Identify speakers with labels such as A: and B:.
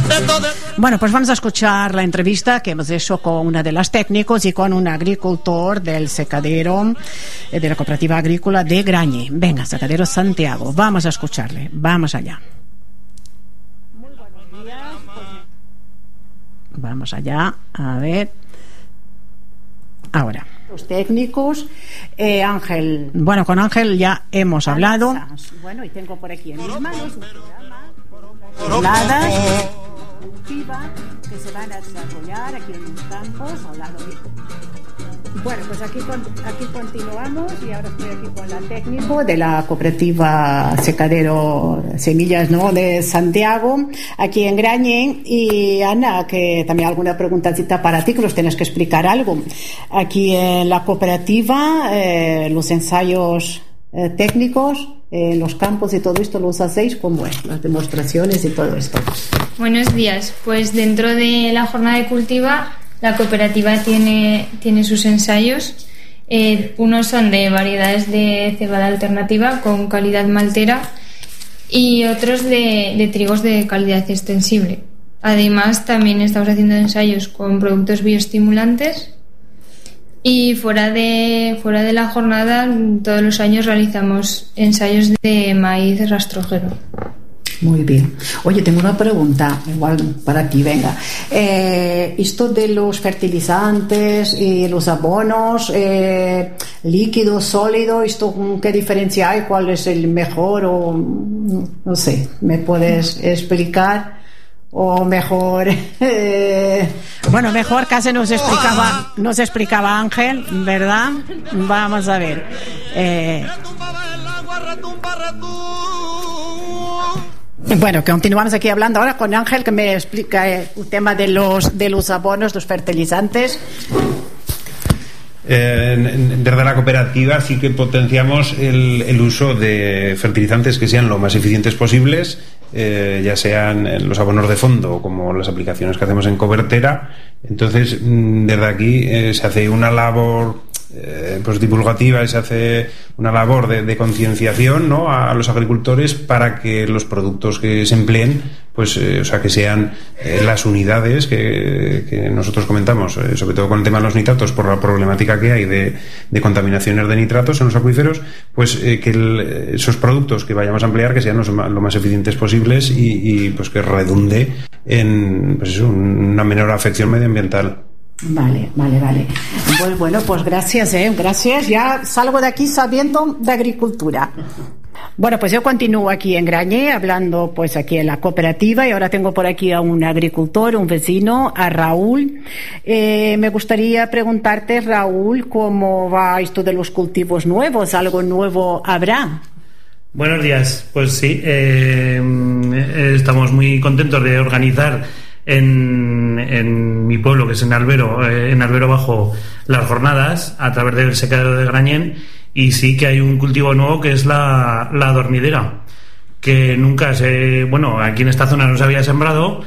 A: Bueno, pues vamos a escuchar la entrevista que hemos hecho con una de las técnicos y con un agricultor del secadero de la cooperativa agrícola de Grañé. Venga, Secadero Santiago, vamos a escucharle, vamos allá. Muy buenos días. Vamos allá, a ver. Ahora. Los técnicos, Ángel. Bueno, con Ángel ya hemos hablado. Bueno, y tengo por aquí en mis manos un programa que se van a desarrollar aquí en los campos al lado de... Bueno, pues aquí continuamos y ahora estoy aquí con la técnico de la cooperativa Secadero Semillas, ¿no?, de Santiago, aquí en Grañé. Y Ana, que también alguna preguntacita para ti, que nos tienes que explicar algo. Aquí en la cooperativa, los ensayos técnicos, los campos y todo esto los hacéis, ¿cómo es? Las demostraciones y todo esto.
B: Buenos días. Pues dentro de la jornada de cultiva, la cooperativa tiene sus ensayos. Unos son de variedades de cebada alternativa con calidad maltera y otros de trigos de calidad extensible. Además, también estamos haciendo ensayos con productos bioestimulantes. Y fuera de la jornada, todos los años realizamos ensayos de maíz rastrojero.
A: Muy bien. Oye, tengo una pregunta, igual para ti, venga. Esto de los fertilizantes y los abonos, líquido, sólido, ¿esto qué diferencia hay? ¿Cuál es el mejor? O no sé, ¿me puedes explicar? O mejor, bueno, mejor casi nos explicaba Ángel, ¿verdad? Vamos a ver. Bueno, continuamos aquí hablando ahora con Ángel, que me explica el tema de los abonos, los fertilizantes.
C: Desde la cooperativa sí que potenciamos el uso de fertilizantes que sean lo más eficientes posibles, ya sean los abonos de fondo como las aplicaciones que hacemos en cobertera. Entonces, desde aquí se hace una labor pues divulgativa, y se hace una labor de concienciación, ¿no?, a los agricultores para que los productos que se empleen, pues o sea, que sean las unidades que nosotros comentamos, sobre todo con el tema de los nitratos, por la problemática que hay de contaminaciones de nitratos en los acuíferos, pues que esos productos que vayamos a emplear que sean lo más eficientes posibles y pues que redunde en, pues eso, una menor afección medioambiental.
A: Vale. Pues bueno, pues gracias. Ya salgo de aquí sabiendo de agricultura. Bueno, pues yo continúo aquí en Grañé, hablando pues aquí en la cooperativa, y ahora tengo por aquí a un agricultor, un vecino, a Raúl. Me gustaría preguntarte, Raúl, ¿cómo va esto de los cultivos nuevos? ¿Algo nuevo habrá?
D: Buenos días. Pues sí, estamos muy contentos de organizar en mi pueblo, que es en Albero Bajo, las jornadas a través del secadero de Grañén. Y sí que hay un cultivo nuevo que es la dormidera, que nunca aquí en esta zona no se había sembrado,